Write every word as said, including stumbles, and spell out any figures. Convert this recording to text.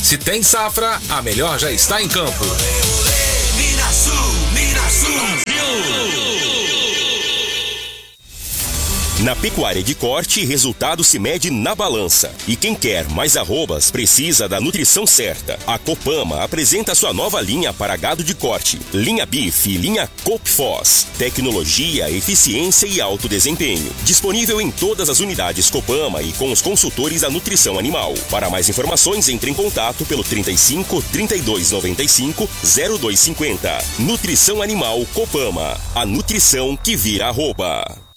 Se tem safra, a melhor já está em campo. Na pecuária de corte, resultado se mede na balança. E quem quer mais arrobas precisa da nutrição certa. A Copama apresenta sua nova linha para gado de corte. Linha Beef e linha Copfos. Tecnologia, eficiência e alto desempenho. Disponível em todas as unidades Copama e com os consultores da nutrição animal. Para mais informações, entre em contato pelo trinta e cinco, trinta e dois, noventa e cinco, zero dois cinquenta. Nutrição Animal Copama. A nutrição que vira arroba.